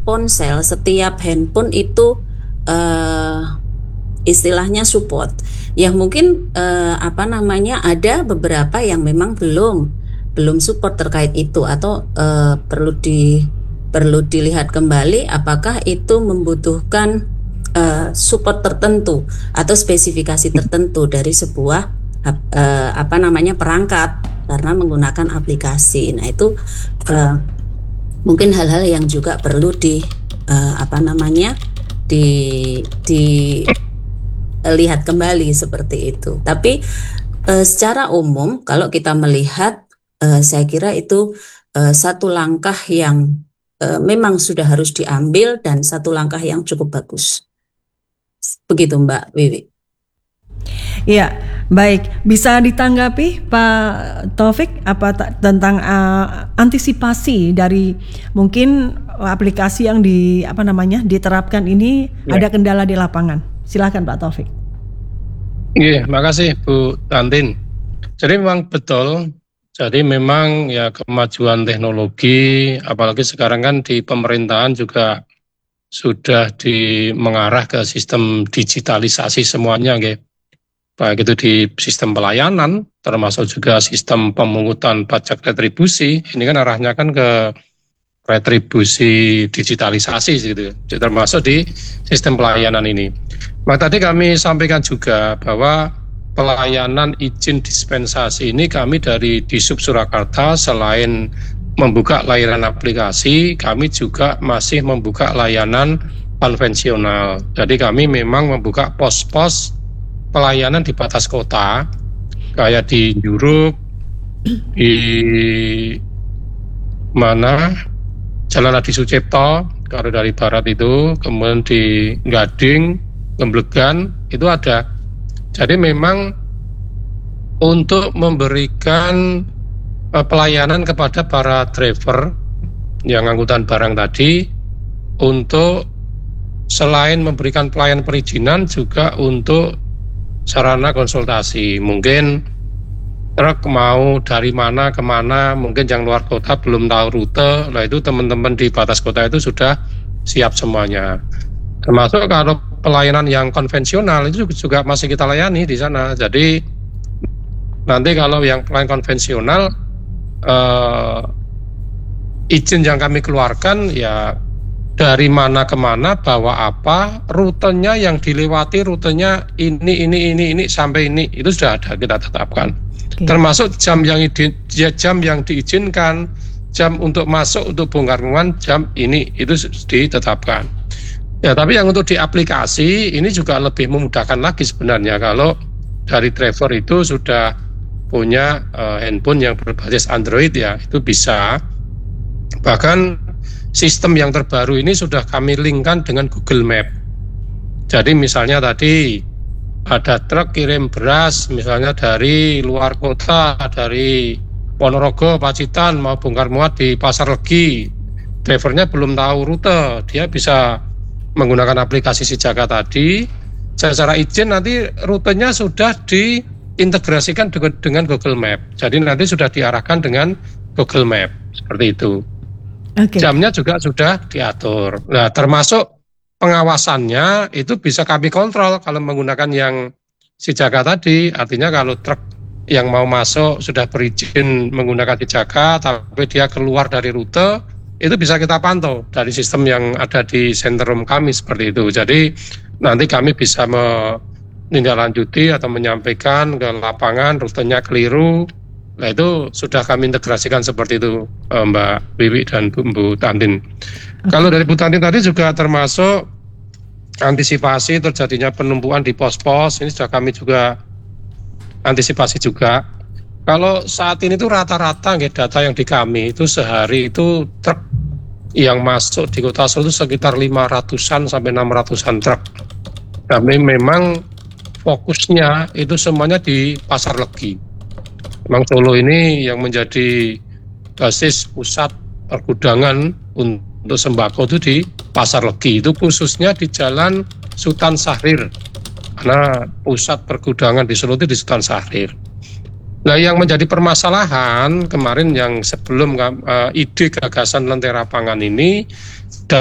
ponsel, setiap handphone itu istilahnya support. Yang mungkin ada beberapa yang memang belum support terkait itu, atau perlu dilihat kembali apakah itu membutuhkan support tertentu atau spesifikasi tertentu dari sebuah perangkat karena menggunakan aplikasi. Nah, itu mungkin hal-hal yang juga perlu dilihat kembali seperti itu. Tapi secara umum kalau kita melihat, saya kira itu satu langkah yang memang sudah harus diambil dan satu langkah yang cukup bagus. Begitu Mbak Wiwi. Iya, baik. Bisa ditanggapi Pak Taufik tentang antisipasi dari mungkin aplikasi yang diterapkan ini ada kendala di lapangan. Silakan Pak Taufik. Iya, makasih Bu Tantin. Jadi memang betul. Jadi memang ya kemajuan teknologi, apalagi sekarang kan di pemerintahan juga sudah mengarah ke sistem digitalisasi semuanya, gitu. Baik itu di sistem pelayanan, termasuk juga sistem pemungutan pajak retribusi. Ini kan arahnya kan ke retribusi digitalisasi, gitu, termasuk di sistem pelayanan ini. Maka tadi kami sampaikan juga bahwa pelayanan izin dispensasi ini kami dari Disub Surakarta selain membuka layanan aplikasi, kami juga masih membuka layanan konvensional. Jadi kami memang membuka pos-pos pelayanan di batas kota, kayak di Juruk, di Jalan Adi Sucipto, kalau dari barat itu, kemudian di Gading, Gemblegan, itu ada. Jadi memang untuk memberikan pelayanan kepada para driver yang angkutan barang tadi, untuk selain memberikan pelayanan perizinan juga untuk sarana konsultasi. Mungkin truk mau dari mana ke mana, mungkin yang luar kota belum tahu rute, nah itu teman-teman di batas kota itu sudah siap semuanya. Termasuk kalau pelayanan yang konvensional itu juga masih kita layani di sana. Jadi nanti kalau yang pelayanan konvensional, izin yang kami keluarkan ya dari mana ke mana, bawa apa, rutenya yang dilewati, rutenya ini sampai ini, itu sudah ada kita tetapkan. Okay. Termasuk jam yang diizinkan, jam untuk masuk, untuk bongkar muat, jam ini, itu ditetapkan. Ya, tapi yang untuk di aplikasi ini juga lebih memudahkan lagi sebenarnya kalau dari driver itu sudah punya handphone yang berbasis Android, ya itu bisa. Bahkan sistem yang terbaru ini sudah kami linkkan dengan Google Map. Jadi misalnya tadi ada truk kirim beras misalnya dari luar kota, dari Ponorogo, Pacitan, mau bongkar muat di Pasar Legi, drivernya belum tahu rute, dia bisa menggunakan aplikasi Sijaga tadi, secara izin nanti rutenya sudah diintegrasikan dengan Google Map. Jadi nanti sudah diarahkan dengan Google Map, seperti itu. Okay. Jamnya juga sudah diatur. Nah, termasuk pengawasannya itu bisa kami kontrol kalau menggunakan yang Sijaga tadi. Artinya kalau truk yang mau masuk sudah berizin menggunakan Sijaga, tapi dia keluar dari rute, itu bisa kita pantau dari sistem yang ada di sentrum kami seperti itu. Jadi nanti kami bisa menindaklanjuti atau menyampaikan ke lapangan rutenya keliru. Nah itu sudah kami integrasikan seperti itu, Mbak Wiwi dan Bu Tantin. Kalau dari Bu Tantin tadi juga termasuk antisipasi terjadinya penumpukan di pos-pos, ini sudah kami juga antisipasi juga. Kalau saat ini tuh rata-rata data yang di kami itu sehari itu truk yang masuk di Kota Solo itu sekitar 500-an sampai 600-an truk. Tapi memang fokusnya itu semuanya di Pasar Legi. Memang Solo ini yang menjadi basis pusat pergudangan untuk sembako itu di Pasar Legi, itu khususnya di Jalan Sultan Syahrir, karena pusat pergudangan di Solo itu di Sultan Syahrir. Nah, yang menjadi permasalahan kemarin yang sebelum ide gagasan Lentera Pangan ini,